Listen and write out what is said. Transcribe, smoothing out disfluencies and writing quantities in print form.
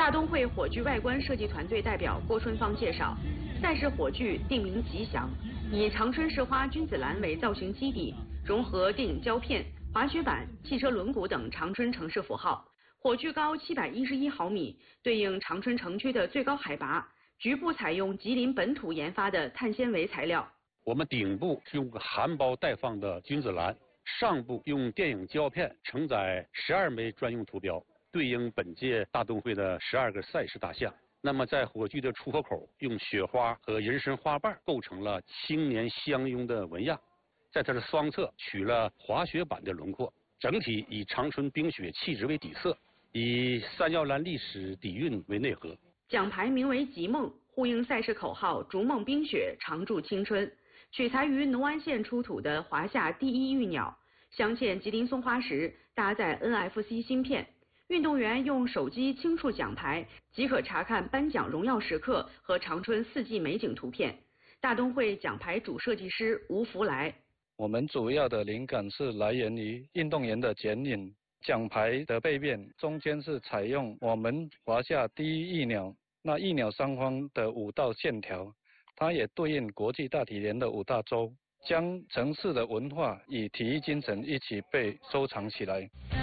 大东会火炬外观设计团队代表郭春芳介绍，赛事火炬定名吉祥，以长春市花君子兰为造型基底，融合电影胶片、滑雪板、汽车轮毂等长春城市符号。火炬高711毫米，对应长春城区的最高海拔。局部采用吉林本土研发的碳纤维材料。 我们顶部是用含苞待放的君子兰，上部用电影胶片承载12枚专用图标，对应本届大东会的12个赛事大项。那么在火炬的出口口，用雪花和人参花瓣构成了青年相拥的纹样，在它的双侧取了滑雪板的轮廓，整体以长春冰雪气质为底色，以三耀兰历史底蕴为内核。 奖牌名为吉梦，呼应赛事口号逐梦冰雪，常驻青春。取材于农安县出土的华夏第一玉鸟，镶嵌吉林松花石，搭载 NFC 芯片。运动员用手机轻触奖牌，即可查看颁奖荣耀时刻和长春四季美景图片。大东会奖牌主设计师吴福来。 我们主要的灵感是来源于运动员的剪影。奖牌的背面中间是采用我们华夏第一翼鸟，那翼鸟上方的5道线条，它也对应国际大体联的5大洲，将城市的文化与体育精神一起被收藏起来。